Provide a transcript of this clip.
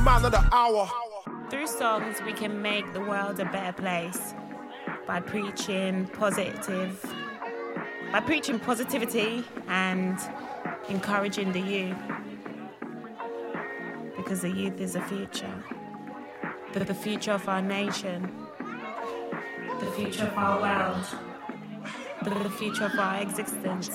man of the hour. Through songs, we can make the world a better place by preaching positivity and encouraging the youth. Because the youth is the future. The future of our nation. The future of our world. The future of our existence.